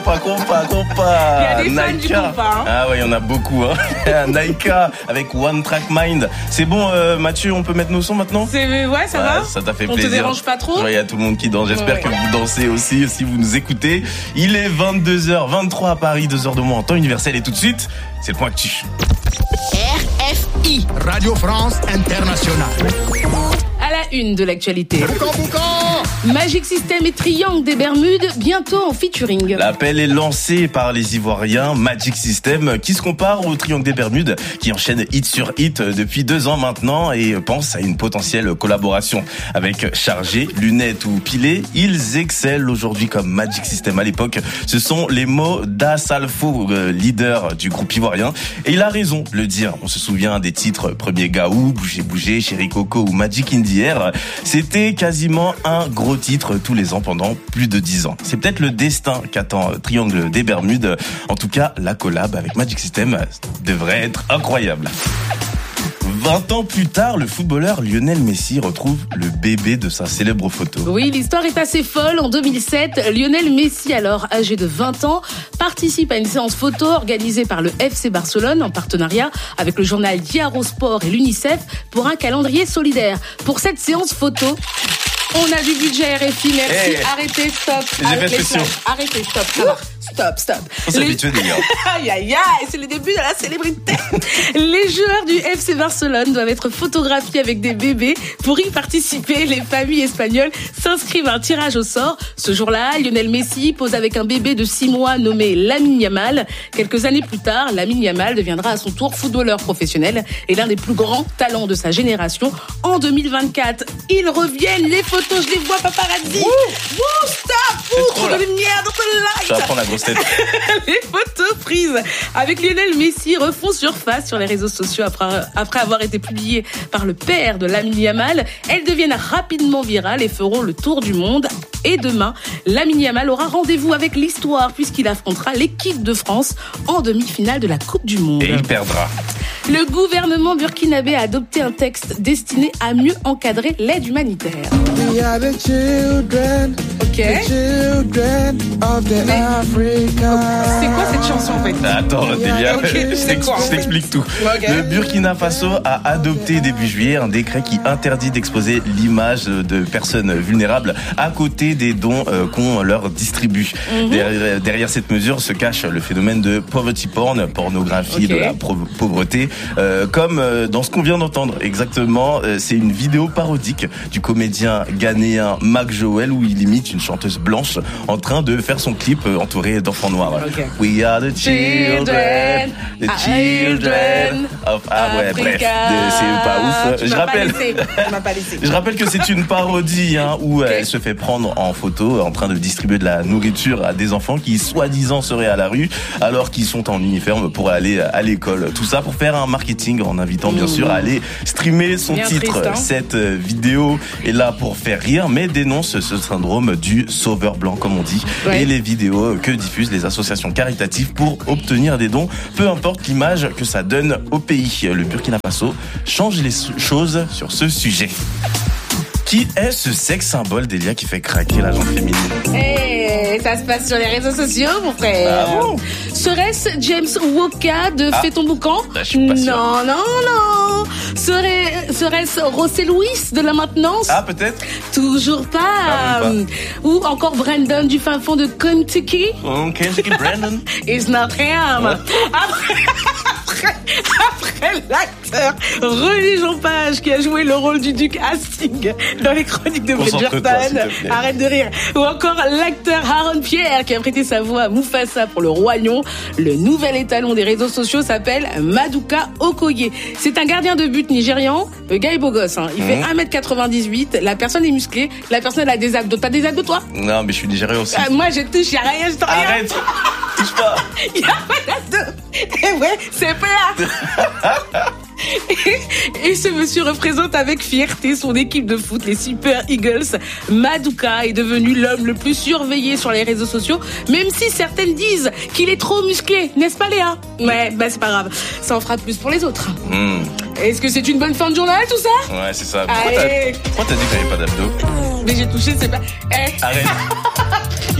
Compa. Il y a des fans du compas. Hein. Ah ouais, il y en a beaucoup. Hein. Naika avec One Track Mind. C'est bon, Mathieu, on peut mettre nos sons maintenant ? Ouais, ça va. Ça t'a fait on plaisir. On te dérange pas trop ? Il y a tout le monde qui danse. J'espère que vous dansez aussi si vous nous écoutez. Il est 22h23 à Paris, 2h de moins en temps universel. Et tout de suite, c'est le point actu. RFI, Radio France Internationale. À la une de l'actualité. Magic System et Triangle des Bermudes, bientôt en featuring. L'appel est lancé par les Ivoiriens Magic System, qui se compare au Triangle des Bermudes, qui enchaîne hit sur hit depuis 2 ans maintenant et pense à une potentielle collaboration. Avec Chargé, Lunettes ou Pilé, ils excellent aujourd'hui comme Magic System à l'époque. Ce sont les mots d'Assalfo, leader du groupe ivoirien. Et il a raison de le dire. On se souvient des titres Premier Gaou, Bouger, Chéri Coco ou Magic in the Air. C'était quasiment un gros titre tous les ans pendant plus de 10 ans. C'est peut-être le destin qu'attend Triangle des Bermudes. En tout cas, la collab avec Magic System devrait être incroyable. 20 ans plus tard, le footballeur Lionel Messi retrouve le bébé de sa célèbre photo. Oui, l'histoire est assez folle. En 2007, Lionel Messi, alors âgé de 20 ans, participe à une séance photo organisée par le FC Barcelone en partenariat avec le journal Diaro Sport et l'UNICEF pour un calendrier solidaire. Pour cette séance photo, on a du budget RFI, merci. Hey. Arrêtez, stop. Arrêtez, stop. Stop. On s'habitue déjà. Aïe, c'est le début de la célébrité. Les joueurs du FC Barcelone doivent être photographiés avec des bébés. Pour y participer, les familles espagnoles s'inscrivent à un tirage au sort. Ce jour-là, Lionel Messi pose avec un bébé de 6 mois nommé Lamine Yamal. Quelques années plus tard, Lamine Yamal deviendra à son tour footballeur professionnel et l'un des plus grands talents de sa génération. En 2024, ils reviennent. Les photos, je les vois, paparazzi. Stop. Trop de lumière dans ce light. Ça va prendre la grosse tête. Les photos prises avec Lionel Messi refont surface sur les réseaux sociaux après avoir été publiées par le père de Lamine Yamal. Elles deviennent rapidement virales et feront le tour du monde. Et demain, Lamine Yamal aura rendez-vous avec l'histoire puisqu'il affrontera l'équipe de France en demi-finale de la Coupe du Monde. Et il perdra. Le gouvernement burkinabé a adopté un texte destiné à mieux encadrer l'aide humanitaire. Ok. Mais c'est quoi cette chanson en fait ? Attends, Delia, je t'explique tout. Okay. Le Burkina Faso a adopté début juillet un décret qui interdit d'exposer l'image de personnes vulnérables à côté des dons qu'on leur distribue. Derrière cette mesure se cache le phénomène de poverty porn, pornographie de la pauvreté, comme dans ce qu'on vient d'entendre. Exactement, c'est une vidéo parodique du comédien ghanéen Mac Joel où il imite une chanteuse blanche en train de faire son clip entouré d'enfants noirs. Okay. We are the children of Africa. Bref, c'est pas ouf. Je rappelle que c'est une parodie où elle se fait prendre en photo en train de distribuer de la nourriture à des enfants qui soi-disant seraient à la rue alors qu'ils sont en uniforme pour aller à l'école. Tout ça pour faire un marketing en invitant bien sûr à aller streamer son titre. Triste, Cette vidéo est là pour faire rire mais dénonce ce syndrome du sauveur blanc comme on dit et les vidéos que diffusent les associations caritatives pour obtenir des dons, peu importe l'image que ça donne au pays. Le Burkina Faso change les choses sur ce sujet. Qui est ce sexe symbole d'Elia qui fait craquer la jambe féminine ? Ça se passe sur les réseaux sociaux, mon frère. Ah bon ? Serait-ce James Woka de Fais ton boucan ? Je suis pas sûr. Non. Serait-ce Rossé Louis de La Maintenance ? Ah, peut-être ? Toujours pas. Ou encore Brandon du fin fond de Kentucky ? Kentucky Brandon. It's not him. Après l'acteur René Jean Page qui a joué le rôle du duc Hastings dans les chroniques de Bridgerton, arrête de rire, ou encore l'acteur Aaron Pierre qui a prêté sa voix à Mufasa pour le Roi Lion. Le nouvel étalon des réseaux sociaux s'appelle Maduka Okoye. C'est un gardien de but nigérian. Le gars est beau gosse, il fait 1m98, la personne est musclée, la personne a des abdos. T'as des abdos toi ? Non mais je suis nigérian aussi. Moi je touche, y'a rien, je t'en rien. Arrête. Touche pas. Y'a pas d'abdos. Et ouais, c'est plat. Et ce monsieur représente avec fierté son équipe de foot, les Super Eagles. Maduka est devenu l'homme le plus surveillé sur les réseaux sociaux, même si certaines disent qu'il est trop musclé, n'est-ce pas Léa ? Ouais, c'est pas grave, ça en fera plus pour les autres. Est-ce que c'est une bonne fin de journal tout ça ? Ouais, c'est ça. Pourquoi t'as dit que t'avais pas d'abdos ? Mais j'ai touché, c'est pas... Arrête.